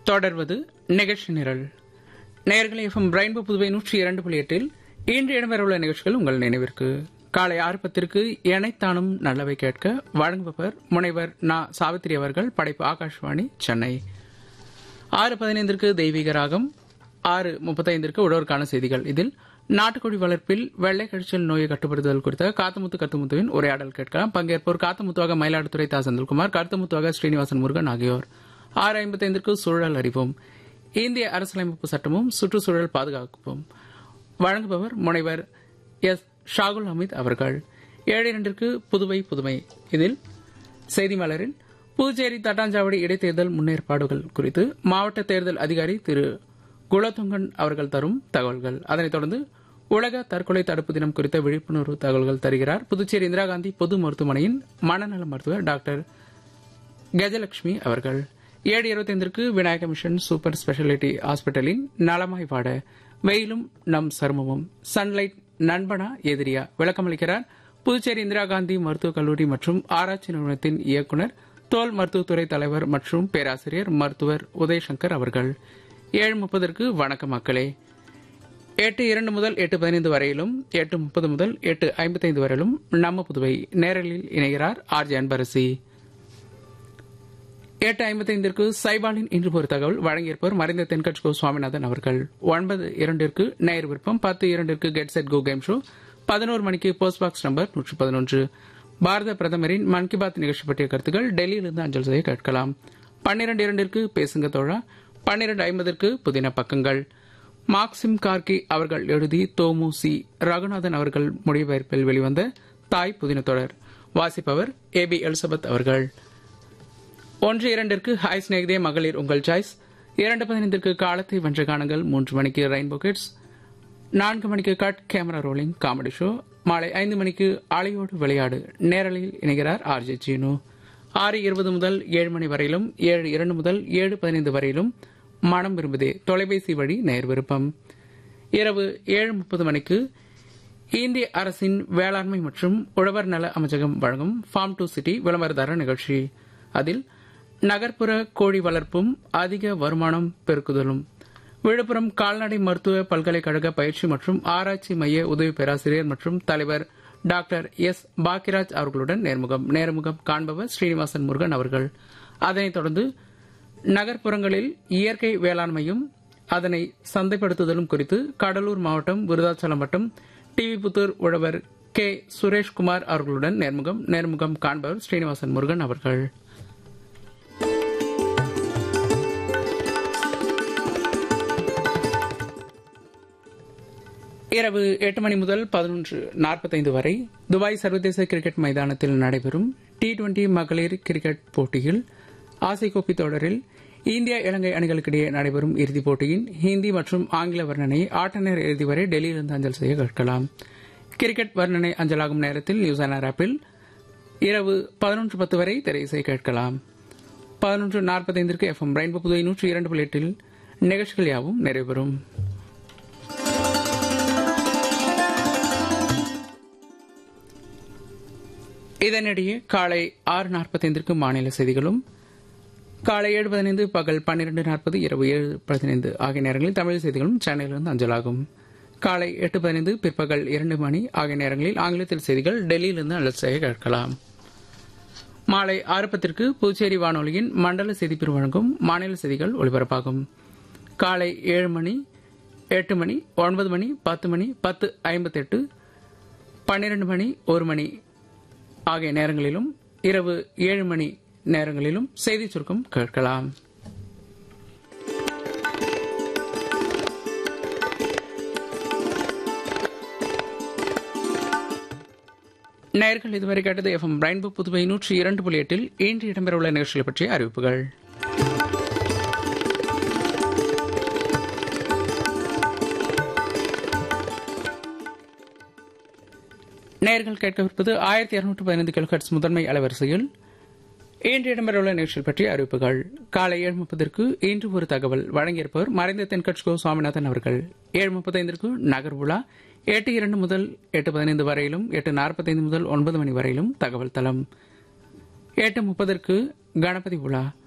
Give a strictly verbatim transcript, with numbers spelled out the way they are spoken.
தொடர்வது நிகழ்ச்சி நிரல். நேயர்களே, எஃப்எம் ரெயின்போ புதுவை நூற்றி இரண்டு புள்ளி எட்டில் இன்று இடம்பெறவுள்ள நிகழ்ச்சிகள் உங்கள் நினைவிற்கு. காலை ஆறு பத்திற்கு எனைத்தானும் நல்லவை கேட்க வழங்குபவர் முனைவர் நா சாவித்திரி அவர்கள். படைப்பு ஆகாஷ்வாணி சென்னை. ஆறு பதினைந்திற்கு தெய்வீக ராகம். ஆறு முப்பத்தைந்திற்கு உழவருக்கான செய்திகள். இதில் நாட்டுக்கோழி வளர்ப்பில் வெள்ளை கழிச்சல் நோயை கட்டுப்படுத்துதல் குறித்த காத்தமுத்து கருத்துமுத்துவின் உரையாடல் கேட்கலாம். பங்கேற்போர் காத்தமுத்துவாக மயிலாடுதுறை தா செந்தில்குமார், கருத்துமுத்துவாக ஸ்ரீனிவாசன் முருகன் ஆகியோர். ஆறு ஐம்பத்தைந்திற்கு சூழல் அறிவோம். இந்திய அரசியலமைப்பு சட்டமும் சுற்றுச்சூழல் பாதுகாப்பும் வழங்குபவர் முனைவர் எஸ் ஷாகுல் அமித் அவர்கள். ஏழு இரண்டிற்கு புதுவை புதுமை. இதில் செய்தி மலரில் புதுச்சேரி தட்டாஞ்சாவடி இடைத்தேர்தல் முன்னேற்பாடுகள் குறித்து மாவட்ட தேர்தல் அதிகாரி திரு குலதுங்கன் அவர்கள் தரும் தகவல்கள். அதனைத் தொடர்ந்து உலக தற்கொலை தடுப்பு தினம் குறித்த விழிப்புணர்வு தகவல்கள் தருகிறார் புதுச்சேரி இந்திரா காந்தி பொது மருத்துவமனையின் மனநல மருத்துவர் டாக்டர் கஜலட்சுமி அவர்கள். ஏழு இருபத்தைந்திற்கு விநாயக மிஷன் சூப்பர் ஸ்பெஷாலிட்டி ஹாஸ்பிட்டலின் நலமாய் வாட வெயிலும் நம் சருமமும் சன்லைட் நண்பனா எதிரியா விளக்கமளிக்கிறார் புதுச்சேரி இந்திரா காந்தி மருத்துவக் கல்லூரி மற்றும் ஆராய்ச்சி நிறுவனத்தின் இயக்குநர், தோல் மருத்துவத்துறை தலைவர் மற்றும் பேராசிரியர் மருத்துவர் உதயசங்கர் அவர்கள். ஏழு முப்பதற்கு வணக்க மக்களே. எட்டு இரண்டு முதல் எட்டு பதினைந்து வரையிலும் எட்டு முப்பது முதல் எட்டு ஐம்பத்தைந்து வரையிலும் நம்ம புதுவை நேரலில் இணைகிறார் ஆர் ஜே அன்பரசி. எட்டு ஐம்பத்தைந்திற்கு சைபாலின் இன்று ஒரு தகவல் வழங்கியிருப்பவர் மறைந்த தென்கட்சி கோ சுவாமிநாதன் அவர்கள். ஒன்பது இரண்டிற்கு நேர் விருப்பம். பத்து இரண்டிற்கு get set go game show. பதினோரு மணிக்கு போஸ்ட் பாக்ஸ் நம்பர் நூற்றி பதினொன்று. பாரத பிரதமரின் மன் கி பாத் நிகழ்ச்சி பற்றிய கருத்துக்கள் டெல்லியிலிருந்து அஞ்சல் செய்ய கேட்கலாம். பன்னிரண்டு இரண்டிற்கு பேசுங்க தோழா. பன்னிரண்டு ஐம்பதற்கு புதின பக்கங்கள். மார்க்சிம் கார்கி அவர்கள் எழுதி தோமு சி ரகுநாதன் அவர்கள் மொழிபெயர்ப்பில் வெளிவந்த தாய் புதின தொடர். வாசிப்பவர் ஏ பி எலிசபெத் அவர்கள். ஒன்று இரண்டிற்கு ஹாய் ஸ்நேகிதே மகளிர் உங்கள் சாய்ஸ். இரண்டு பதினைந்திற்கு காலத்தை வென்ற காணுங்கள். மூன்று மணிக்கு ரெயின்போ கிட்ஸ். நான்கு மணிக்கு cut camera rolling comedy show. மாலை ஐந்து மணிக்கு அலையோடு விளையாடு நேரலில் இணைகிறார் ஆர் ஜே சீனு. ஆறு இருபது முதல் ஏழு மணி வரையிலும் ஏழு இரண்டு முதல் ஏழு பதினைந்து வரையிலும் மனம் விரும்புதே தொலைபேசி வழி நேர் விருப்பம். இரவு ஏழு முப்பது மணிக்கு இந்திய அரசின் வேளாண்மை மற்றும் உழவர் நல அமைச்சகம் வழங்கும் ஃபார்ம் டு சிட்டி விளம்பரதார நிகழ்ச்சி. அதில் நகர்ப்புற கோழி வளர்ப்பும் அதிக வருமானம் பெருக்குதலும் விழுப்புரம் கால்நடை மருத்துவ பல்கலைக்கழக பயிற்சி மற்றும் ஆராய்ச்சி மைய உதவி பேராசிரியர் மற்றும் தலைவர் டாக்டர் எஸ் பாக்கியராஜ் அவர்களுடன் நேர்முகம். நேர்முகம் காண்பவர் ஸ்ரீனிவாசன் முருகன் அவர்கள். அதனைத் தொடர்ந்து நகர்ப்புறங்களில் இயற்கை வேளாண்மையும் அதனை சந்தைப்படுத்துதலும் குறித்து கடலூர் மாவட்டம் விருதாச்சலம் வட்டம் டிவி புத்தூர் உழவர் கே சுரேஷ்குமார் அவர்களுடன் நேர்முகம். நேர்முகம் காண்பவர் ஸ்ரீனிவாசன் முருகன் அவர்கள். இரவு எட்டு மணி முதல் பதினொன்று நாற்பத்தைந்து வரை துபாய் சர்வதேச கிரிக்கெட் மைதானத்தில் நடைபெறும் டி டுவெண்டி மகளிர் கிரிக்கெட் போட்டியில் ஆசிய கோப்பை தொடரில் இந்தியா இலங்கை அணிகளுக்கிடையே நடைபெறும் இறுதிப் போட்டியின் ஹிந்தி மற்றும் ஆங்கில வர்ணனை ஆட்ட நேர இறுதி வரை டெல்லியிலிருந்து அஞ்சல் செய்ய கேட்கலாம். கிரிக்கெட் வர்ணனை அஞ்சலாகும் நேரத்தில் நியூஸ் ஆன் ஆப்பில் இரவு பதினொன்று பத்து வரை திரையிசை கேட்கலாம். பதினொன்று நாற்பத்தைந்திற்கு எஃப்எம் ரெயின்போ புதுவை நூற்றி இரண்டு புள்ளி எட்டில் நிகழ்ச்சிகள் யாவும் நிறைவேறும். இதனிடையே காலை ஆறு நாற்பத்தைந்திற்கு மாநில செய்திகளும், காலை ஏழு பதினைந்து பகல் பன்னிரண்டு நாற்பது இரவு ஏழு பதினைந்து ஆகிய நேரங்களில் தமிழ் செய்திகளும் சென்னையிலிருந்து அஞ்சலாகும். காலை எட்டு பதினைந்து பிற்பகல் இரண்டு மணி ஆகிய நேரங்களில் ஆங்கிலத்தில் செய்திகள் டெல்லியிலிருந்து அஞ்சல் செய்ய கேட்கலாம். மாலை ஆறு பத்திற்கு புதுச்சேரி வானொலியின் மண்டல செய்திப்பிரிவு வழங்கும் மாநில செய்திகள் ஒலிபரப்பாகும். காலை ஏழு மணி, எட்டு மணி, ஒன்பது மணி, பத்து மணி, பத்து ஐம்பத்தெட்டு, பன்னிரண்டு மணி, ஒரு மணி ஆகிய நேரங்களிலும் இரவு ஏழு மணி நேரங்களிலும் செய்தி சுருக்கம் கேட்கலாம். நேயர்கள் இதுவரை கேட்டது எஃப்எம் ரெயின்போ புதுவை நூற்றி இரண்டு புள்ளி எட்டில் இன்று இடம்பெறவுள்ள நிகழ்ச்சிகளை பற்றிய அறிவிப்புகள். நேயர்கள் கேட்கவிருப்பது ஆயிரத்தி இருநூற்று பதினைந்து கிலோஹெர்ட்ஸ் முதன்மை அலைவரிசையில் இன்று இடம்பெறவுள்ள நிகழ்ச்சிகள் பற்றிய அறிவிப்புகள். காலை ஏழு முப்பதற்கு இன்று ஒரு தகவல் வழங்கியிருப்பவர் மறைந்த தென்கட்சி கோ சுவாமிநாதன் அவர்கள். ஏழு முப்பத்தைந்திற்கு நகர் உலா. எட்டு இரண்டு முதல் எட்டு பதினைந்து வரையிலும் எட்டு நாற்பத்தைந்து முதல் ஒன்பது மணி வரையிலும் தகவல் தளம். எட்டு முப்பதற்கு கணபதி உலா.